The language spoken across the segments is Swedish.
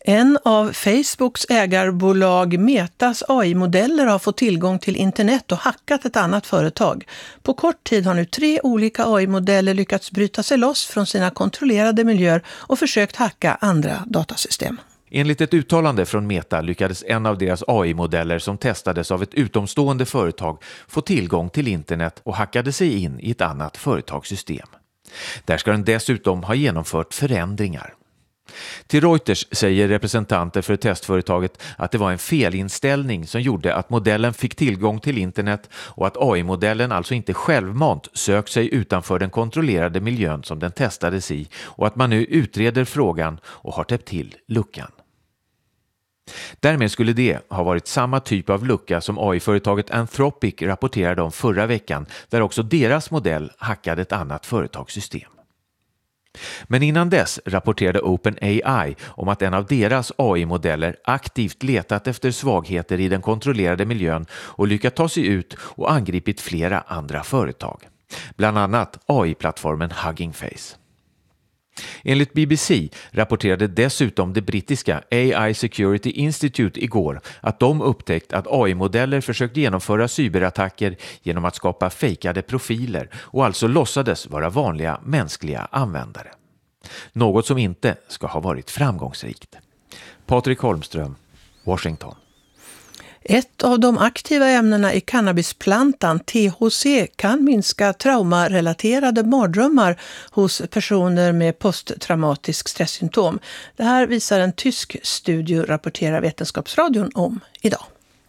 En av Facebooks ägarbolag Metas AI-modeller har fått tillgång till internet och hackat ett annat företag. På kort tid har nu 3 olika AI-modeller lyckats bryta sig loss från sina kontrollerade miljöer och försökt hacka andra datasystem. Enligt ett uttalande från Meta lyckades en av deras AI-modeller som testades av ett utomstående företag få tillgång till internet och hackade sig in i ett annat företagssystem. Där ska den dessutom ha genomfört förändringar. Till Reuters säger representanter för testföretaget att det var en felinställning som gjorde att modellen fick tillgång till internet och att AI-modellen alltså inte självmant sökt sig utanför den kontrollerade miljön som den testades i och att man nu utreder frågan och har täppt till luckan. Därmed skulle det ha varit samma typ av lucka som AI-företaget Anthropic rapporterade om förra veckan, där också deras modell hackade ett annat företagssystem. Men innan dess rapporterade OpenAI om att en av deras AI-modeller aktivt letat efter svagheter i den kontrollerade miljön och lyckats ta sig ut och angripit flera andra företag. Bland annat AI-plattformen Hugging Face. Enligt BBC rapporterade dessutom det brittiska AI Security Institute igår att de upptäckt att AI-modeller försökt genomföra cyberattacker genom att skapa fejkade profiler och alltså låtsades vara vanliga mänskliga användare. Något som inte ska ha varit framgångsrikt. Patrik Holmström, Washington. Ett av de aktiva ämnena i cannabisplantan, THC, kan minska traumarelaterade mardrömmar hos personer med posttraumatisk stresssymptom. Det här visar en tysk studie, rapporterar Vetenskapsradion om idag.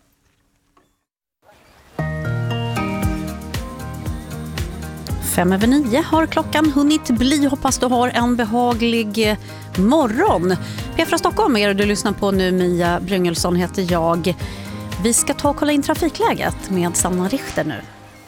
Fem över 9 har klockan hunnit bli. Hoppas du har en behaglig morgon. P4 Stockholm är det du lyssnar på nu. Mia Bryngelsson heter jag. Vi ska ta och kolla in trafikläget med Sanna Richter nu.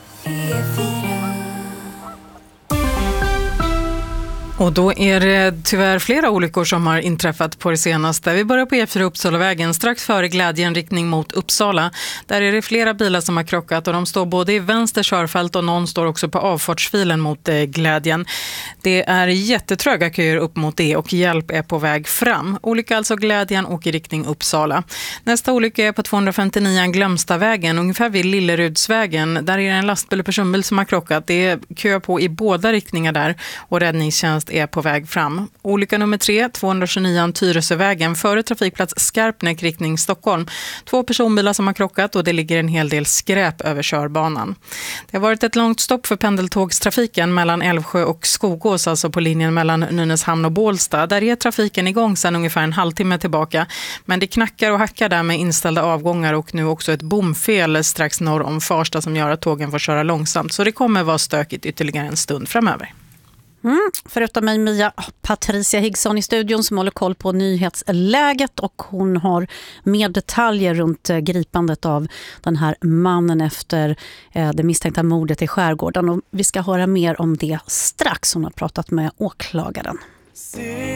Och då är det tyvärr flera olyckor som har inträffat på det senaste. Vi börjar på E4 Uppsalavägen strax före Glädjen riktning mot Uppsala. Där är det flera bilar som har krockat och de står både i vänster körfält och någon står också på avfartsfilen mot Glädjen. Det är jättetröga köer upp mot det och hjälp är på väg fram. Olycka alltså Glädjen och i riktning Uppsala. Nästa olycka är på 259 Glömstavägen, ungefär vid Lillerudsvägen. Där är det en lastbil och personbil som har krockat. Det är kö på i båda riktningar där och räddningstjänst är på väg fram. Olycka nummer 3, 229 Tyresövägen, före trafikplats Skarpnäck riktning Stockholm. 2 personbilar som har krockat och det ligger en hel del skräp över körbanan. Det har varit ett långt stopp för pendeltågstrafiken mellan Älvsjö och Skogås, alltså på linjen mellan Nynäshamn och Bålsta. Där är trafiken igång sedan ungefär en halvtimme tillbaka. Men det knackar och hackar där med inställda avgångar och nu också ett bomfel strax norr om Farsta som gör att tågen får köra långsamt. Så det kommer vara stökigt ytterligare en stund framöver. Förutom mig Mia, Patricia Higgsson i studion som håller koll på nyhetsläget och hon har mer detaljer runt gripandet av den här mannen efter det misstänkta mordet i skärgården och vi ska höra mer om det strax. Hon har pratat med åklagaren.